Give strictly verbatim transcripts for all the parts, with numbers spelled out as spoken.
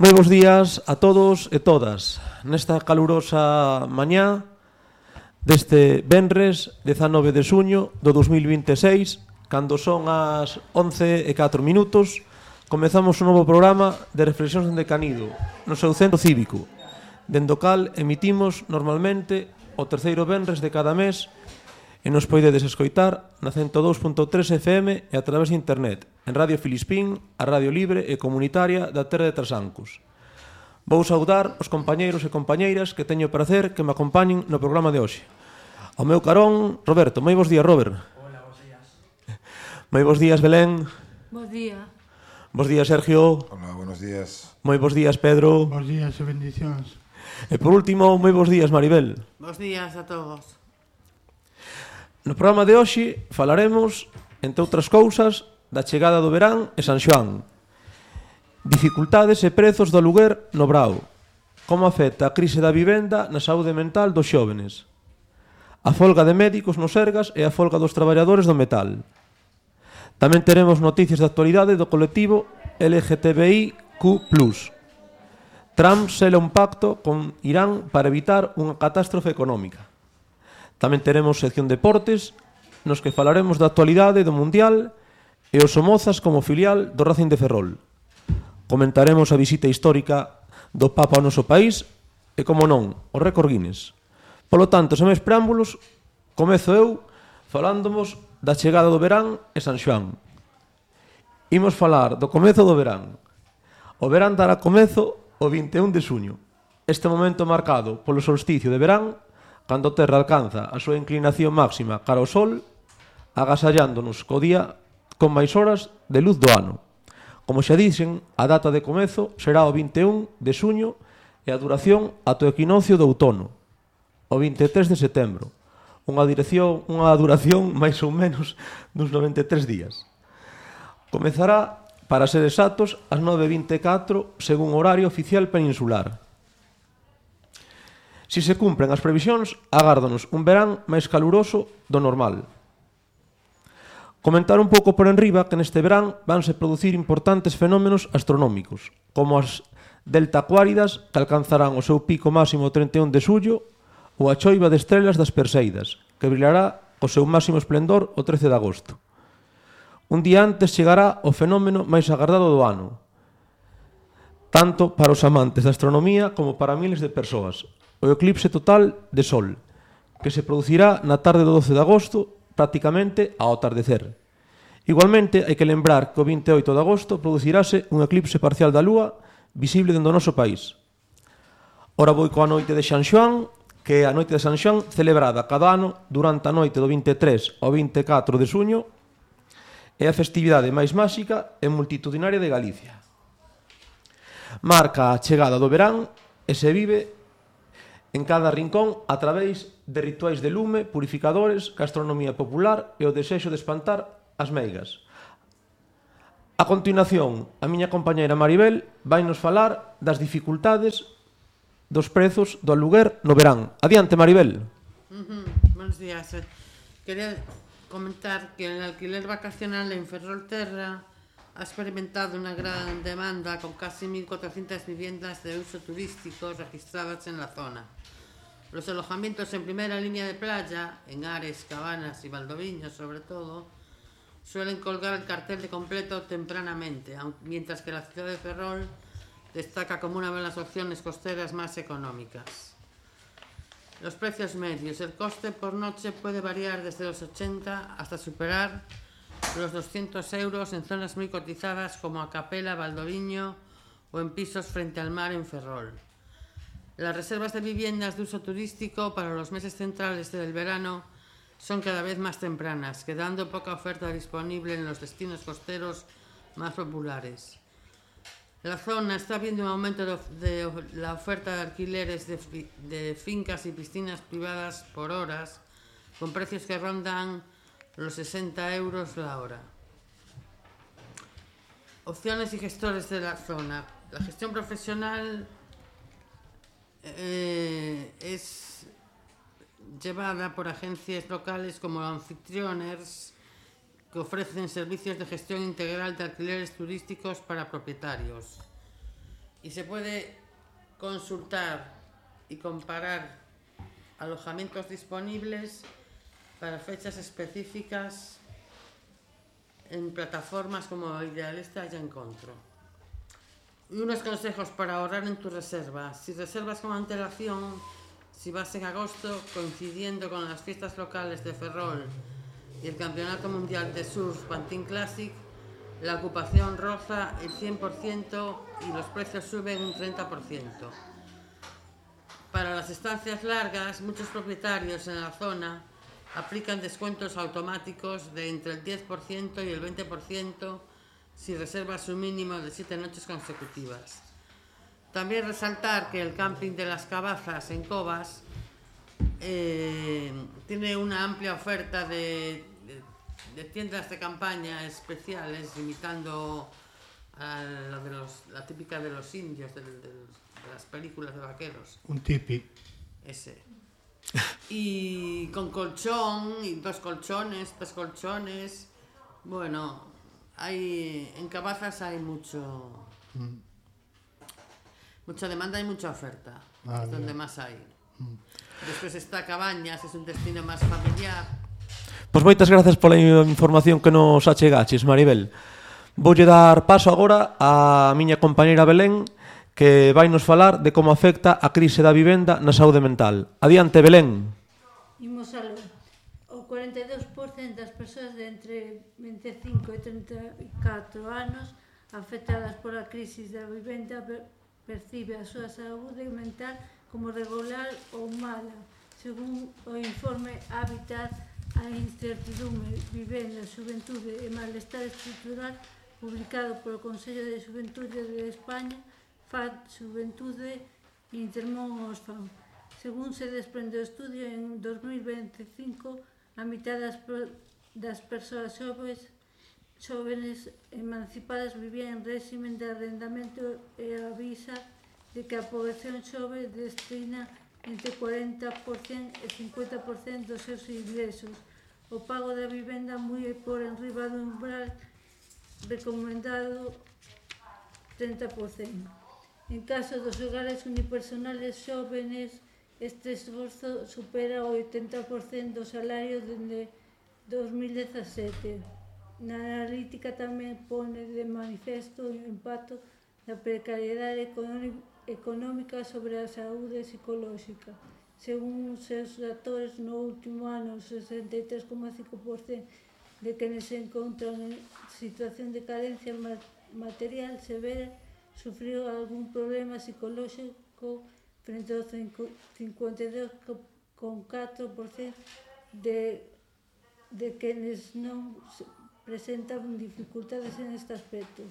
Moi bons días a todos e todas. Nesta calurosa mañá deste venres dezanove de xuño do dos mil vinte e seis, cando son as once e catro minutos, comezamos un novo programa de reflexións dende Canido, no seu centro cívico, dende o cal emitimos normalmente o terceiro venres de cada mes e nos poidedes escoitar na cento dous punto tres F M e a través de internet, en Radio Filispín, a radio libre e comunitaria da terra de Trasancos. Vou saudar os compañeiros e compañeiras que teño o prazer que me acompañen no programa de hoxe. Ao meu carón, Roberto. Moi bons días, Robert. Hola, bons días. Moi bons días, Belén. Bos días. Bos días, Sergio. Hola, buenos días. Moi bons días, Pedro. Bos días e bendicións. E por último, moi bons días, Maribel. Bos días a todos. No programa de hoxe falaremos, entre outras cousas, da chegada do verán e San Xoán, dificultades e prezos do aluguer no Brao, como afecta a crise da vivenda na saúde mental dos xóvenes, a folga de médicos no Sergas e a folga dos traballadores do metal. Tamén teremos noticias de actualidade do colectivo L G T B I Q plus. Trump sela un pacto con Irán para evitar unha catástrofe económica. Tamén teremos sección deportes, nos que falaremos da actualidade do Mundial e os Somozas como filial do Racing de Ferrol. Comentaremos a visita histórica do Papa ao noso país e, como non, o récord Guinness. Polo tanto, sen máis preámbulos, comezo eu falándomos da chegada do verán e San Xoán. Imos falar do comezo do verán. O verán dará comezo o vinte e un de xuño. Este momento marcado polo solsticio de verán, cando a Terra alcanza a súa inclinación máxima cara ao Sol, agasallándonos co día con máis horas de luz do ano. Como xa dixen, a data de comezo será o vinte e un de xuño e a duración ata o equinoccio do outono, o vinte e tres de setembro, unha, dirección, unha duración máis ou menos duns noventa e tres días. Comezará, para ser exactos, ás nove e vinte e catro, según horario oficial peninsular. Si se cumpren as previsións, agárdanos un verán máis caluroso do normal. Comentar un pouco por enriba que neste verán vanse producir importantes fenómenos astronómicos, como as deltacuáridas que alcanzarán o seu pico máximo o trinta e un de xullo ou a choiva de estrelas das Perseidas, que brillará o seu máximo esplendor o trece de agosto. Un día antes chegará o fenómeno máis agardado do ano, tanto para os amantes da astronomía como para miles de persoas, o eclipse total de Sol, que se producirá na tarde do doce de agosto, prácticamente ao atardecer. Igualmente, hai que lembrar que o vinte e oito de agosto producirase un eclipse parcial da Lúa visible dentro do noso país. Ora vou coa noite de San Xoán, que é a noite de San Xoán celebrada cada ano durante a noite do vinte e tres ao vinte e catro de xuño, é a festividade máis máxica e multitudinaria de Galicia. Marca a chegada do verán e se vive en cada rincón a través de rituais de lume, purificadores, gastronomía popular e o desexo de espantar as meigas. A continuación, a miña compañeira Maribel vai nos falar das dificultades dos prezos do aluguer no verán. Adiante, Maribel. Uh-huh. Buenos días. Quería comentar que el alquiler vacacional en Ferrolterra ha experimentado una gran demanda con casi mil cuatrocientas viviendas de uso turístico registradas en la zona. Los alojamientos en primera línea de playa, en Ares, Cabanas y Valdoviño sobre todo, suelen colgar el cartel de completo tempranamente, mientras que la ciudad de Ferrol destaca como una de las opciones costeras más económicas. Los precios medios. El coste por noche puede variar desde los ochenta hasta superar los doscientos euros en zonas muy cotizadas como Acapela, Valdoviño o en pisos frente al mar en Ferrol. Las reservas de viviendas de uso turístico para los meses centrales del verano son cada vez más tempranas, quedando poca oferta disponible en los destinos costeros más populares. La zona está viendo un aumento de, de la oferta de alquileres de, de fincas y piscinas privadas por horas, con precios que rondan los sesenta euros la hora. Opciones y gestores de la zona. La gestión profesional eh, es llevada por agencias locales como Anfitrioners, que ofrecen servicios de gestión integral de alquileres turísticos para propietarios. y se puede consultar y comparar alojamientos disponibles para fechas específicas en plataformas como Idealista y Encontro. Y unos consejos para ahorrar en tu reserva. Si reservas con antelación, si vas en agosto, coincidiendo con las fiestas locales de Ferrol y el Campeonato Mundial de Surf Pantin Classic, la ocupación roza el cien por ciento y los precios suben un treinta por ciento. Para las estancias largas, muchos propietarios en la zona aplican descuentos automáticos de entre el diez por ciento y el veinte por ciento si reservas un mínimo de siete noches consecutivas. También resaltar que el camping de las Cabazas en Covas eh, tiene una amplia oferta de, de, de tiendas de campaña especiales, imitando a la, de los, la típica de los indios, de, de, de las películas de vaqueros. Un tipi. Ese. Y con colchón, y dos colchones, tres colchones. Bueno, hay en Cabazas hay mucho mm. mucha demanda y mucha oferta. Ah, es donde más hay. Mm. Despois está Cabañas, es un destino máis familiar. Pois moitas grazas pola información que nos achegaches, Maribel. Voulle dar paso agora á miña compañeira Belén, que vai nos falar de como afecta a crise da vivenda na saúde mental. Adiante, Belén. Imos aló. O cuarenta e dous por cento das persoas de entre vinte e cinco e trinta e catro anos afectadas pola crise da vivenda percibe a súa saúde mental como regular ou mala. Según o informe Hábitat, a incertidumbre, vivenda, xuventude e malestar estructural publicado polo Consello de Xuventude de España, F A D, Xuventude e Intermón Oxfam. Según se desprende o estudio, en dos mil veinticinco, a mitad das, das persoas xoves, xóvenes emancipadas vivían en régimen de arrendamento e avisa de que a poboación xove destina entre cuarenta por cento e cincuenta por cento dos seus ingresos. O pago da vivenda moi por enriba do umbral recomendado trinta por cento. En caso dos hogares unipersonales xóvenes, este esforzo supera o oitenta por cento do salario dende dos mil dezasete. Na analítica tamén pone de manifesto o impacto da precariedade económica sobre a saúde psicolóxica. Según os seus actores, no último ano, o sesenta e tres coma cinco por cento de quenes se encontran en situación de carencia material severa sufriu algún problema psicolóxico frente ao cincuenta e dous coma catro por cento de, de quenes non presentan dificultades en este aspecto.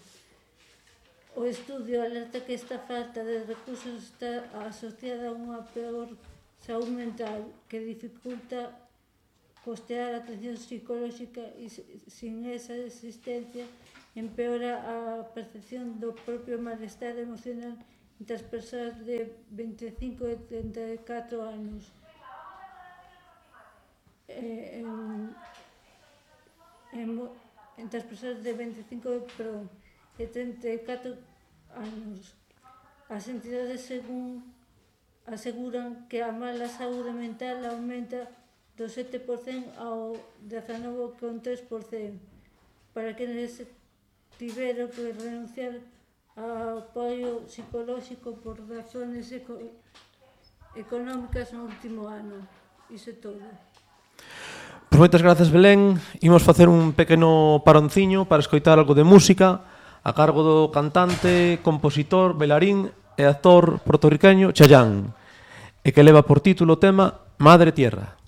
O estudio alerta que esta falta de recursos está asociada a unha peor saúde mental que dificulta costear a atención psicolóxica e sin esa existencia empeora a percepción do propio malestar emocional entre as persoas de vinte e cinco e trinta e catro anos. Eh, en, en, entre as persoas de vinte e cinco perdón, e trinta e catro anos. As entidades según aseguran que a mala saúde mental aumenta do sete por cento ao dezanove coma tres por cento. Para quenes tiveron que renunciar ao apoio psicolóxico por razones eco económicas no último ano. Iso é todo. Pois moitas grazas, Belén. Imos facer un pequeno paronciño para escoitar algo de música a cargo do cantante, compositor, bailarín e actor puertorriqueño Chayanne, e que leva por título o tema Madre Tierra.